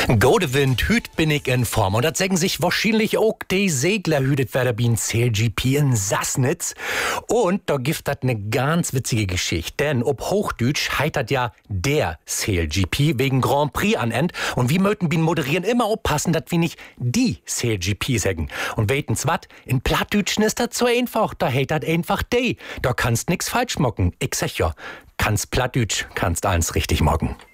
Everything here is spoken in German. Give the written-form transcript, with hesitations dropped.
Gode Wind, hüt bin ich in Form. Und das sagen sich wahrscheinlich auch die Segler hütet werden wie ein CLGP in Sassnitz. Und da gibt das eine ganz witzige Geschichte. Denn ob Hochdeutsch heitert ja der CLGP wegen Grand Prix anend. Und wir möchten bin moderieren immer aufpassen, dass wir nicht die CLGP sagen. Und weitens wat? In Plattdeutschen ist das so einfach. Da heitert einfach die. Da kannst nix falsch mocken. Ich sag ja, kannst Plattdeutsch, kannst alles richtig mocken.